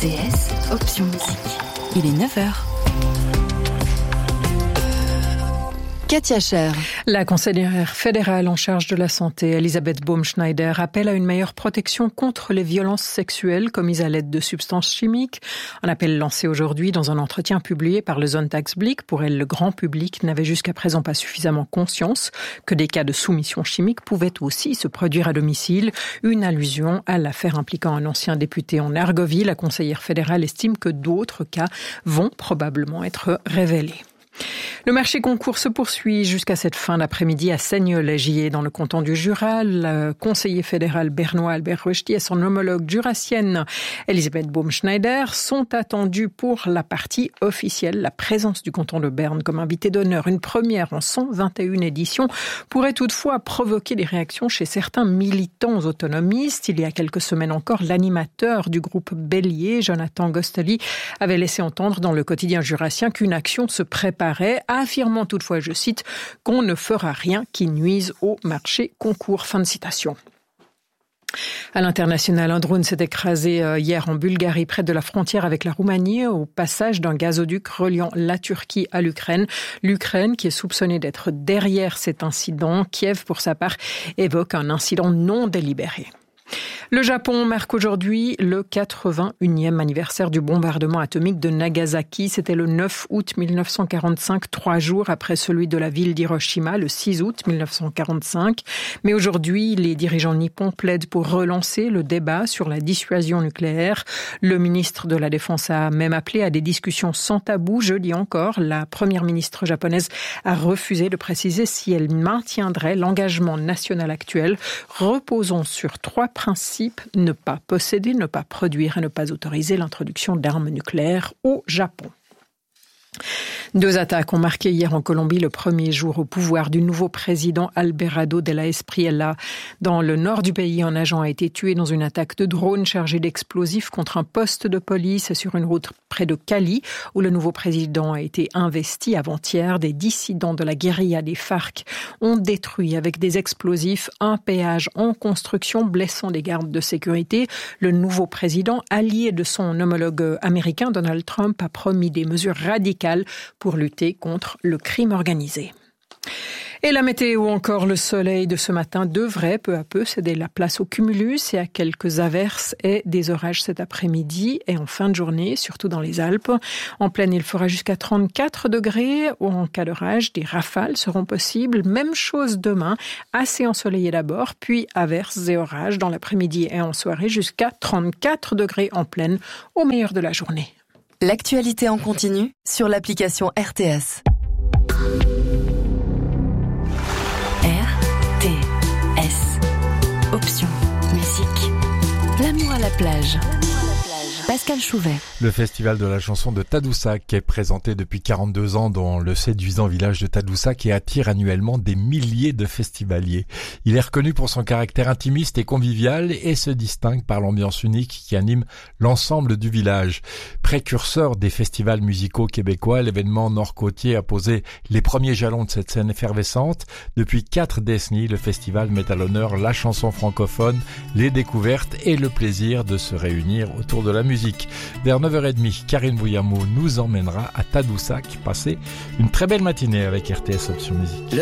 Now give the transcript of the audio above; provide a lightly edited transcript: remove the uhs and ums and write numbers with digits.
RTS, option musique. Il est 9h. Katia Scher. La conseillère fédérale en charge de la santé, Elisabeth Baumschneider, appelle à une meilleure protection contre les violences sexuelles commises à l'aide de substances chimiques. Un appel lancé aujourd'hui dans un entretien publié par le Sonntagsblick. Pour elle, le grand public n'avait jusqu'à présent pas suffisamment conscience que des cas de soumission chimique pouvaient aussi se produire à domicile. Une allusion à l'affaire impliquant un ancien député en Argovie. La conseillère fédérale estime que d'autres cas vont probablement être révélés. Le marché concours se poursuit jusqu'à cette fin d'après-midi à Seignelay-Gillé dans le canton du Jura. Le conseiller fédéral bernois Albert Rochety et son homologue jurassienne Elisabeth Baumschneider sont attendus pour la partie officielle. La présence du canton de Berne comme invité d'honneur, une première en 121 éditions, pourrait toutefois provoquer des réactions chez certains militants autonomistes. Il y a quelques semaines encore, l'animateur du groupe Bélier, Jonathan Gosteli, avait laissé entendre dans le quotidien jurassien qu'une action se préparait, affirmant toutefois, je cite, qu'on ne fera rien qui nuise au marché concours. Fin de citation. À l'international, un drone s'est écrasé hier en Bulgarie, près de la frontière avec la Roumanie, au passage d'un gazoduc reliant la Turquie à l'Ukraine. L'Ukraine, qui est soupçonnée d'être derrière cet incident, Kiev, pour sa part, évoque un incident non délibéré. Le Japon marque aujourd'hui le 81e anniversaire du bombardement atomique de Nagasaki. C'était le 9 août 1945, 3 jours après celui de la ville d'Hiroshima, le 6 août 1945. Mais aujourd'hui, les dirigeants nippons plaident pour relancer le débat sur la dissuasion nucléaire. Le ministre de la Défense a même appelé à des discussions sans tabou. Jeudi encore, la première ministre japonaise a refusé de préciser si elle maintiendrait l'engagement national actuel, reposant sur 3 principes: ne pas posséder, ne pas produire et ne pas autoriser l'introduction d'armes nucléaires au Japon. 2 attaques ont marqué hier en Colombie le premier jour au pouvoir du nouveau président Alvarado de la Espriella. Dans le nord du pays, un agent a été tué dans une attaque de drone chargé d'explosifs contre un poste de police sur une route près de Cali, où le nouveau président a été investi avant-hier. Des dissidents de la guérilla des FARC ont détruit avec des explosifs un péage en construction, blessant des gardes de sécurité. Le nouveau président, allié de son homologue américain Donald Trump, a promis des mesures radicales pour lutter contre le crime organisé. Et la météo, encore le soleil de ce matin devrait peu à peu céder la place au cumulus et à quelques averses et des orages cet après-midi et en fin de journée, surtout dans les Alpes. En pleine, il fera jusqu'à 34 degrés. En cas d'orage, des rafales seront possibles. Même chose demain, assez ensoleillé d'abord, puis averses et orages dans l'après-midi et en soirée jusqu'à 34 degrés en pleine au meilleur de la journée. L'actualité en continu sur l'application RTS. RTS. Option musique. L'amour à la plage. Pascal Chouvet. Le festival de la chanson de Tadoussac est présenté depuis 42 ans dans le séduisant village de Tadoussac et attire annuellement des milliers de festivaliers. Il est reconnu pour son caractère intimiste et convivial et se distingue par l'ambiance unique qui anime l'ensemble du village. Précurseur des festivals musicaux québécois, l'événement nord-côtier a posé les premiers jalons de cette scène effervescente. Depuis 4 décennies, le festival met à l'honneur la chanson francophone, les découvertes et le plaisir de se réunir autour de la musique. Vers 9h30, Karine Bouillamou nous emmènera à Tadoussac passer une très belle matinée avec RTS Option Musique.